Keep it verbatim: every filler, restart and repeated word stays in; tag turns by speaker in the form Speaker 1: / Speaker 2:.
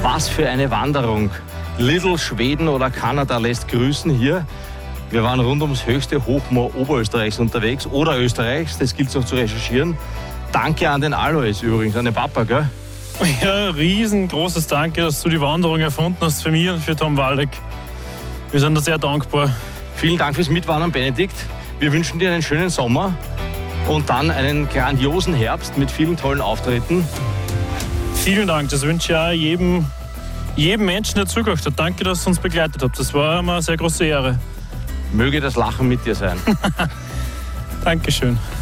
Speaker 1: Was für eine Wanderung. Little Schweden oder Kanada lässt grüßen hier. Wir waren rund ums höchste Hochmoor Oberösterreichs unterwegs oder Österreichs, das gilt es noch zu recherchieren. Danke an den Alois übrigens, an den Papa, gell?
Speaker 2: Ja, riesengroßes Danke, dass du die Wanderung erfunden hast für mich und für Tom Waldeck. Wir sind da sehr dankbar.
Speaker 1: Vielen Dank fürs Mitwandern, Benedikt. Wir wünschen dir einen schönen Sommer und dann einen grandiosen Herbst mit vielen tollen Auftritten.
Speaker 2: Vielen Dank, das wünsche ich auch jedem, jedem Menschen, der zugehört hat. Danke, dass ihr uns begleitet habt. Das war mir eine sehr große Ehre.
Speaker 1: Möge das Lachen mit dir sein.
Speaker 2: Dankeschön.